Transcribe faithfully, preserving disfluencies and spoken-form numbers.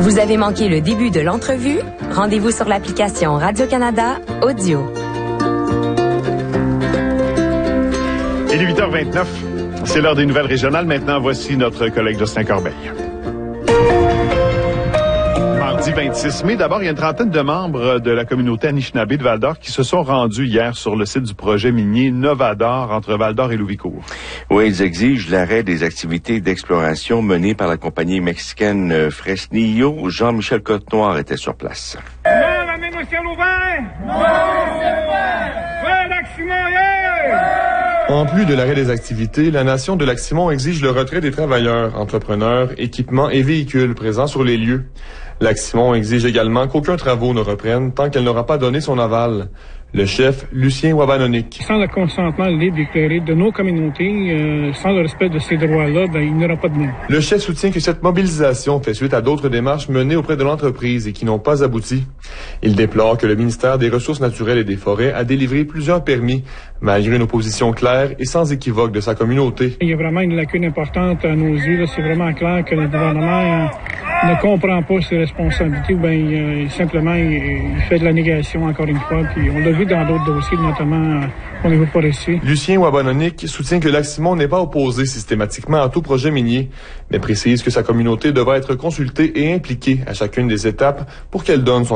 Vous avez manqué le début de l'entrevue? Rendez-vous sur l'application Radio-Canada Audio. Il est huit heures vingt-neuf. C'est l'heure des nouvelles régionales. Maintenant, voici notre collègue Justin Corbeil. Mardi vingt-six mai, d'abord, il y a une trentaine de membres de la communauté Anishinaabe de Val-d'Or qui se sont rendus hier sur le site du projet minier Novador entre Val-d'Or et Louvicourt. Oui, ils exigent l'arrêt des activités d'exploration menées par la compagnie mexicaine Fresnillo. Jean-Michel Côte-Noir était sur place. Non, la mine au ciel ouvert! Non, au ciel ouvert! Ouais, Lac-Simon, yeah! En plus de l'arrêt des activités, la Nation de Lac-Simon exige le retrait des travailleurs, entrepreneurs, équipements et véhicules présents sur les lieux. Lac-Simon exige également qu'aucun travaux ne reprenne tant qu'elle n'aura pas donné son aval. Le chef, Lucien Wabanonik. Sans le consentement libre et éclairé de nos communautés, euh, sans le respect de ces droits-là, ben, il n'y aura pas de mine. Le chef soutient que cette mobilisation fait suite à d'autres démarches menées auprès de l'entreprise et qui n'ont pas abouti. Il déplore que le ministère des Ressources naturelles et des Forêts a délivré plusieurs permis, malgré une opposition claire et sans équivoque de sa communauté. Il y a vraiment une lacune importante à nos yeux. Là. C'est vraiment clair que le gouvernement euh, ne comprend pas ses responsabilités. Ben, euh, simplement, il, il fait de la négation encore une fois. Puis on l'a vu dans d'autres dossiers, notamment euh, au niveau forestier. Lucien Wabanonik soutient que Lac-Simon n'est pas opposé systématiquement à tout projet minier, mais précise que sa communauté devra être consultée et impliquée à chacune des étapes pour qu'elle donne son